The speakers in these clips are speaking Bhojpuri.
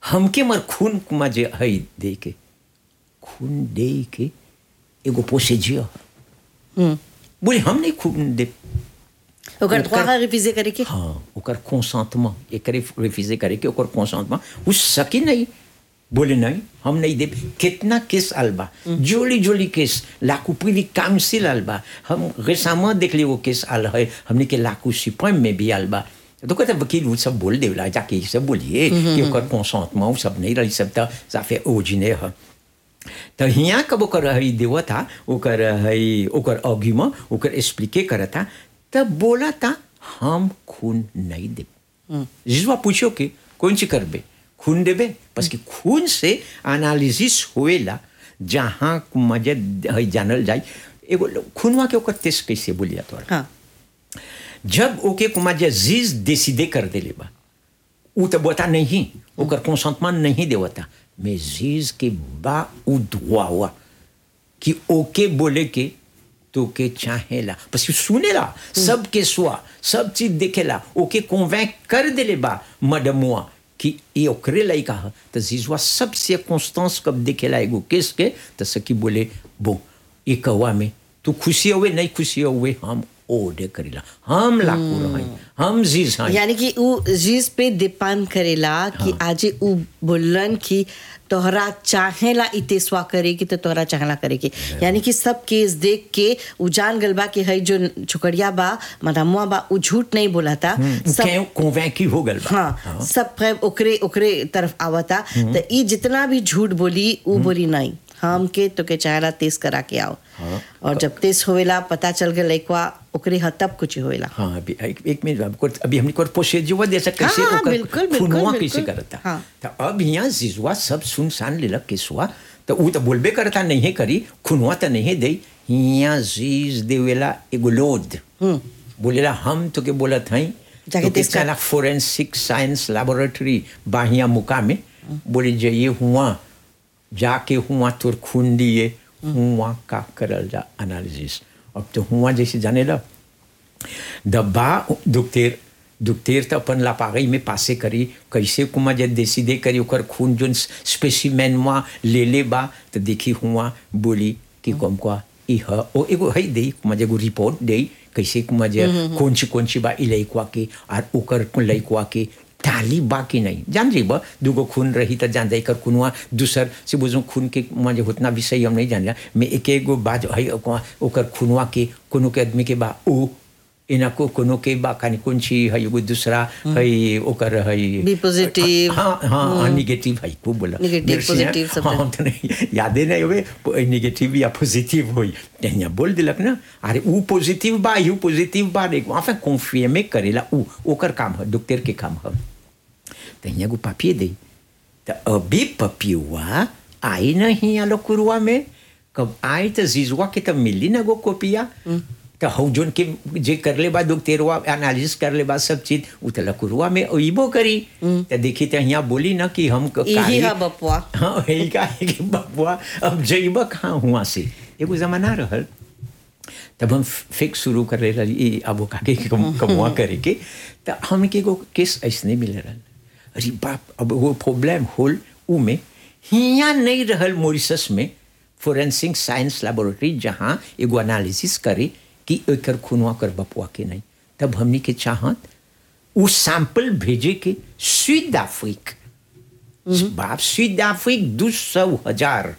हमके मर खून कुमा जे है दे के खून दे के एगो पोसेजिया बोले हम नहीं खून दे ओकर droit रिफ्यूजे करे के हाँ ओकर कंसेंटमेंट एकरे रिफ्यूजे करे के ओकर कंसेंटमेंट उस सकी नहीं बोले नहीं हम नहीं दे कितना केस अलबा जोली जोली केस लाकू प्रिवी काउंसिल अलबा हम récemment देख लिए वो केस आल है हमने के लाकू सुप्रीम में भी अलबा तो कहते वकील वो सब बोल दे ला जाके सब बोलिए कि ओकर कंसेंटमेंट सब नहीं रही सब ça fait ordinaire तो हिया कब ओकर है देवा था ओकर है ओकर आर्गुमेंट ओकर एक्सप्लिके करता तब बोला था हम खून नहीं दे जिसवा पूछो कि कौन सी करबे खून देबे parce que खून से एनालिसिस होएला जहाँ मजे है जानल जाए एगो खूनवा के ओकर टेस्ट कैसे बोलिया तोरा हाँ जब ओके कुमा जे जीज डिसाइड कर देले बा उ तो बता नहीं ओकर कंसेंटमेंट नहीं देवता mais जीज के बा उ droit हुआ कि ओके बोले के तो के चाहेला parce que सुनेला सब के स्वा सब चीज देखेला ओके कन्वेंक कर देले बा मडमुआ कि ये ओकरे लइका है तो जीजवा सब circonstance कब देखेला एगो केस के तो सकी बोले बो ये कवा में तू खुशी होवे नहीं खुशी होवे हम ओडे करेला हम लाकू रहे हम जीज हैं यानी कि उ जीज पे डिपेंड करेला कि आज उ बोलन कि तोहरा चाहेला इतेस्वा करे कि तो तोहरा चाहेला करे के यानी कि सब केस देख के उ जान गल बा कि है जो छुकड़िया बा मदामुआ बा उ झूठ नहीं बोला था सब कन्वेंकी हो गल बा हाँ सब प्रेम ओकरे ओकरे तरफ आवता तो ई जितना भी झूठ बोली उ बोली नहीं हम के तो के चाहेला तेज करा के आओ और जब तेज होवेला पता चल गया लइकवा ओकरे ह तब कुछ होवेला हाँ अभी एक मिनट अभी हमने को प्रोसीजर जैसा कैसे ओकर खूनवा कैसे करता तो अब यहाँ जीजवा सब सुनसान लेलक केसवा तो उ तो बोलबे करता नहीं करी खूनवा तो नहीं दे यहाँ जीज देवेला एगो लोड बोलेला हम तो के बोलत हई जाके टेस्ट करा फोरेंसिक साइंस लैबोरेटरी बाहिया मुका में बोले जे ये हुआ जाके हुआ तोर खून दिए हुआ का करल जा एनालिसिस अब तो हुआ जैसे जाने ला दबा दुक्तेर तो अपन लापागई में पासे करी कैसे कुमा जब देसीदे करी ओकर खून जोन स्पेसिमेन वा ले बा तो देखी हुआ बोली कि कम का इह ओ एगो है दे कुमा जब रिपोर्ट दे कैसे कुमा जब कौन सी बा इलाइकवा के और ओकर लइकवा के ताली बाकी नहीं जान जी बा दुगो खून रही तो जान जाए कर खूनवा दूसर से बुझो खून के मुझे उतना विषय हम नहीं जान लिया मैं एक एगो बाज है ओकर खूनवा के कोनो के आदमी के बा ओ इना को कोनो के बा कानी कौन सी है एगो दूसरा है ओकर है बी पॉजिटिव हाँ नेगेटिव है को बोला नेगेटिव पॉजिटिव सब हाँ तो नहीं याद नहीं होवे नेगेटिव या पॉजिटिव होई यहाँ बोल दिलक ना अरे वो पॉजिटिव बा यू पॉजिटिव बा देखो enfin confirmer करेला उ ओकर काम है डॉक्टर के काम है तो यहाँ को पापिये दे तो अभी पपियुआ आई नहीं आलो कुरुआ में कब आई तो जीजुआ के तब मिली ना गो कोपिया तो हौ जोन के जे कर ले बा डॉक्टरवा एनालिसिस कर ले बा सब चीज उतला कुरुआ में ओइबो करी तो देखी तो यहाँ बोली ना कि हम यही है बपुआ हाँ यही का है कि बपुआ अब जइबा कहाँ हुआ से एगो जमाना रहल तब हम फिक्स शुरू कर ले रही अब काके कमुआ करे के तो हम के को केस ऐसने मिल रहल अरे बाप अब वो प्रॉब्लम होल उ में हिया नहीं रहल मॉरिशस में फोरेंसिक साइंस लैबोरेटरी जहाँ एगो एनालिसिस करे कि एकर खूनवा कर बपुआ के नहीं तब हमनी के चाहत उ सैंपल भेजे के स्वीड अफ्रीक बाप स्वीड अफ्रीक 200,000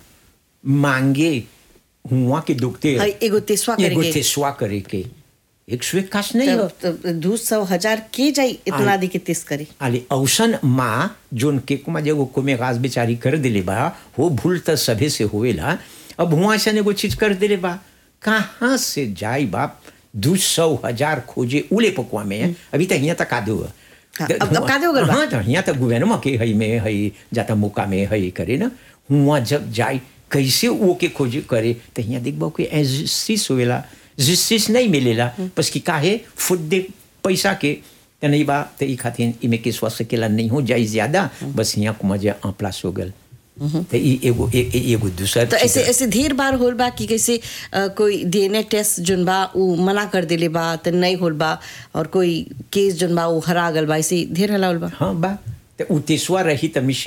मांगे हुआ के दुखते एगो तेस्वा करे के 121 नहीं हो तो 200,000 के जाई इतना दी के तेस करे आले औसन माँ जोन के कुमा जगो कोमे गाज बेचारी कर दिले बा वो भूल तो सभे से होवेला अब हुआ ऐसा एगो चीज कर दिले बा कहाँ से जाई बाप 200,000 खोजे उले पकुआ में अभी तक यहाँ तक आदो अब कादो गल हाँ तो यहाँ तक गुवेनमा के हई में हई जाता मुका में हई करे ना हुआ जब जाई कैसे वो के खोज करे तो यहाँ देखबो कि एजिस्टिस होवेला जस्टिस नहीं मिलेला बस कि काहे फुट दे पैसा के तो नहीं बा तो ई खातिर इमे के स्वास्थ्य केला नहीं हो जाए ज्यादा बस यहाँ को मजा en place हो गल तो एगो दूसरा तो ऐसे ढेर बार होल बा कि कैसे कोई डीएनए टेस्ट जोन बा उ मना कर देले बा तो नहीं होल बा और कोई केस जोन बा उ हरा गल बा ऐसे ढेर हला होल बा हाँ बा तो उ तेसवा रही त